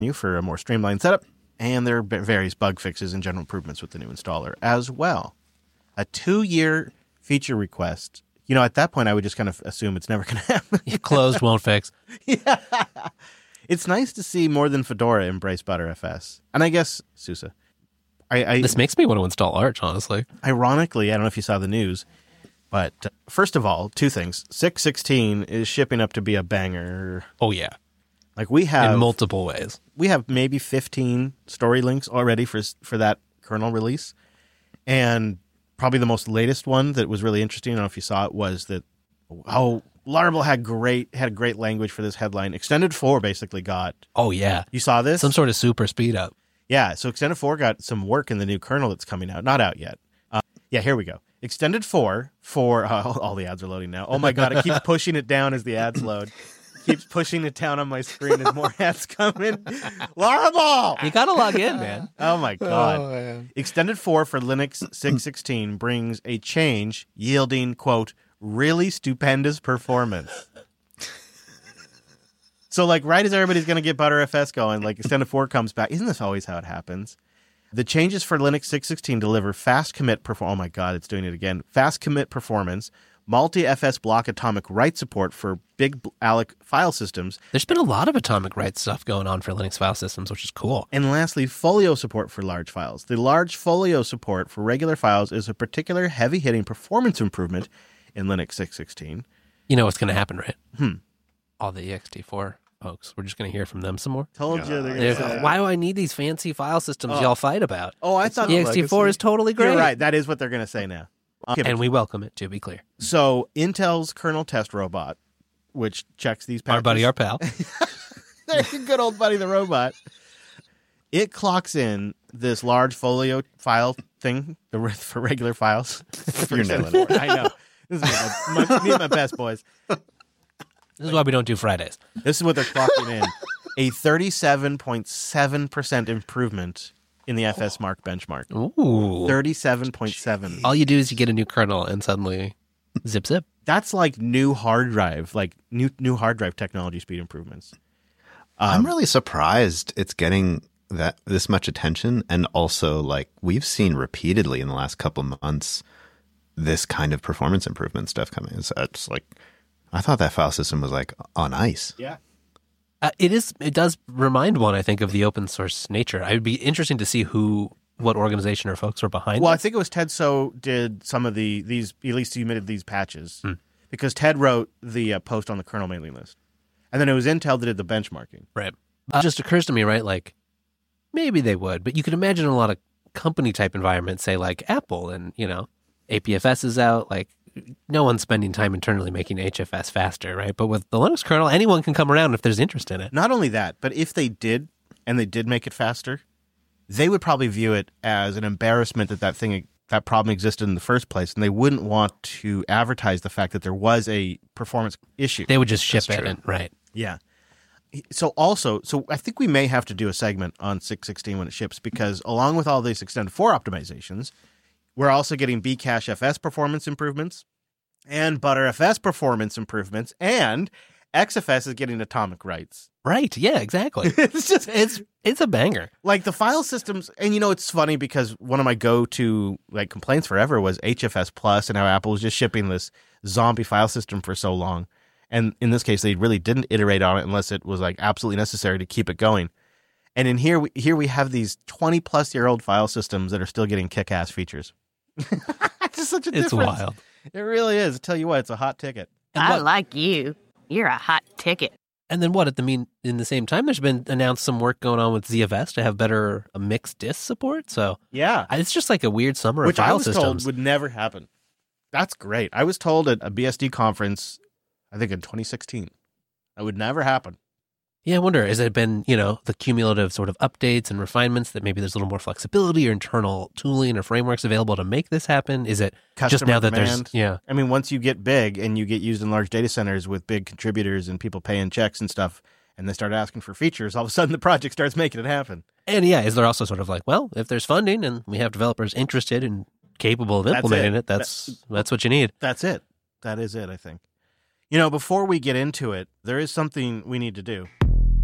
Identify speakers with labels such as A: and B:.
A: for a more streamlined setup. And there are various bug fixes and general improvements with the new installer as well. A 2-year feature request. At that point, I would just kind of assume it's never going to happen.
B: Closed, won't fix.
A: Yeah. It's nice to see more than Fedora embrace ButterFS. And I guess, SUSE.
B: This makes me want to install Arch, honestly.
A: Ironically, I don't know if you saw the news, but first of all, 2 things. 6.16 is shipping up to be a banger.
B: Oh, yeah.
A: Like we have...
B: In multiple ways.
A: We have maybe 15 story links already for that kernel release. And probably the most latest one that was really interesting, I don't know if you saw it, was that Laravel had a great language for this headline. Extended 4 basically got...
B: Oh, yeah.
A: You saw this?
B: Some sort of super speed up.
A: Yeah, so Extended 4 got some work in the new kernel that's coming out. Not out yet. Here we go. Extended 4 for... all the ads are loading now. Oh my God, it keeps pushing it down as the ads load. Keeps pushing it down on my screen as more ads come in. Laravel!
B: You got to log in, man.
A: Oh my God.
C: Oh, man.
A: Extended 4 for Linux 6.16 brings a change yielding, quote, really stupendous performance. So right as everybody's going to get ButterFS going, Extended 4 comes back. Isn't this always how it happens? The changes for Linux 6.16 deliver fast commit performance. Oh my God, it's doing it again. Fast commit performance, multi-FS block atomic write support for big ALEC file systems.
B: There's been a lot of atomic write stuff going on for Linux file systems, which is cool.
A: And lastly, folio support for large files. The large folio support for regular files is a particular heavy-hitting performance improvement in Linux 6.16.
B: You know what's going to happen, right? All the ext4 folks. We're just going to hear from them some more.
A: Told you. They're gonna
B: why do I need these fancy file systems y'all fight about?
A: Oh, I thought
B: ext4 is totally great.
A: You're right. That is what they're going to say now.
B: And we welcome it, to be clear.
A: So Intel's kernel test robot, which checks these patches.
B: Our buddy, our pal.
A: Good old buddy, the robot. It clocks in this large folio file thing for regular files.
C: You're nailing it.
A: I know. This is me and my best boys.
B: This is why we don't do Fridays.
A: This is what they're clocking in. A 37.7% improvement in the FSMark benchmark.
B: Ooh.
A: 37.7.
B: All you do is you get a new kernel and suddenly zip.
A: That's like new hard drive, new hard drive technology speed improvements.
C: I'm really surprised it's getting this much attention, and also we've seen repeatedly in the last couple of months this kind of performance improvement stuff coming. It's I thought that file system was on ice.
A: Yeah.
B: It does remind one, I think, of the open source nature. It would be interesting to see what organization or folks were behind
A: Well,
B: this.
A: I think it was Ted So did some of these, at least he submitted these patches, because Ted wrote the post on the kernel mailing list. And then it was Intel that did the benchmarking.
B: Right. It just occurs to me, right, maybe they would, but you could imagine a lot of company-type environments, say, Apple, and, APFS is out, no one's spending time internally making HFS faster, right? But with the Linux kernel, anyone can come around if there's interest in it.
A: Not only that, but if they did, and they did make it faster, they would probably view it as an embarrassment that problem existed in the first place, and they wouldn't want to advertise the fact that there was a performance issue.
B: They would just ship it, right?
A: Yeah. So I think we may have to do a segment on 6.16 when it ships, because along with all these Extended 4 optimizations, we're also getting Bcache FS performance improvements and ButterFS performance improvements, and XFS is getting atomic writes.
B: Right. Yeah, exactly. it's a banger.
A: The file systems, and it's funny because one of my go-to complaints forever was HFS Plus and how Apple was just shipping this zombie file system for so long. And in this case, they really didn't iterate on it unless it was absolutely necessary to keep it going. And in here we have these 20-plus-year-old file systems that are still getting kick-ass features. It's just such a difference.
B: It's wild.
A: It really is. I tell you what, it's a hot ticket.
D: I like you. You're a hot ticket.
B: And then in the same time, there's been announced some work going on with ZFS to have better mixed disk support. So
A: yeah,
B: it's just a weird summer
A: which
B: of file
A: I was
B: systems.
A: told would never happen. That's great. I was told at a BSD conference, I think in 2016, that would never happen.
B: Yeah, I wonder, has it been, the cumulative sort of updates and refinements that maybe there's a little more flexibility or internal tooling or frameworks available to make this happen? Is it just now that
A: demand?
B: Yeah.
A: I mean, once you get big and you get used in large data centers with big contributors and people paying checks and stuff, and they start asking for features, all of a sudden the project starts making it happen.
B: And yeah, is there also sort of if there's funding and we have developers interested and capable of implementing it, that's what you need.
A: That's it. That is it, I think. Before we get into it, there is something we need to do.